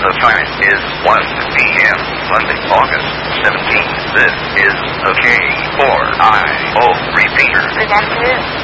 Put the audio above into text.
The time is 1 p.m. Monday, August 17th. This is the K4IO repeater. Good afternoon.